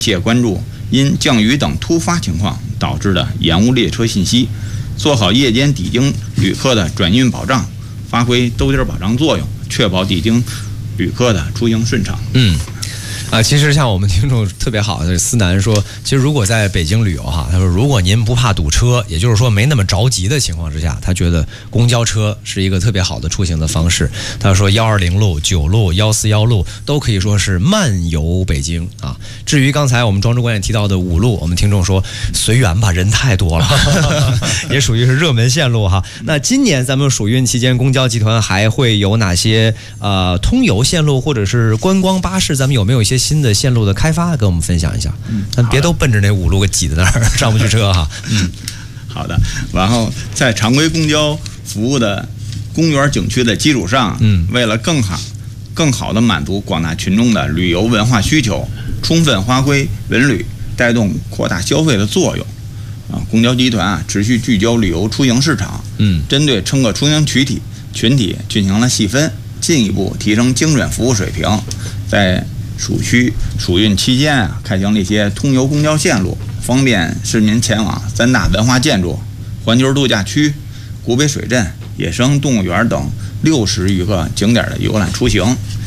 切关注因降雨等突发情况导致的延误列车信息，做好夜间抵京旅客的转运保障，发挥兜底保障作用，确保抵京旅客的出行顺畅。 其实像我们听众特别好的思南说，其实如果在北京旅游哈，他说如果您不怕堵车，也就是说没那么着急的情况之下，他觉得公交车是一个特别好的出行的方式。他说120路、9路、141路都可以说是漫游北京啊。至于刚才我们庄主官也提到的5路，我们听众说随缘吧，人太多了，也属于是热门线路哈。那今年咱们暑运期间，公交集团还会有哪些通邮线路或者是观光巴士？咱们有没有一些新的线路的开发跟我们分享一下？咱别都奔着那5路给挤在那儿上不去车哈。 好的。然后在常规公交服务的公园景区的基础上，为了更好的满足广大群众的旅游文化需求，充分发挥文旅带动扩大消费的作用公交集团持续聚焦旅游出行市场，针对乘客出行群体进行了细分，进一步提升精准服务水平。在暑运期间开行了一些通邮公交线路，方便市民前往3大文化建筑、环球度假区、古北水镇、野生动物园等60余个景点的游览出行。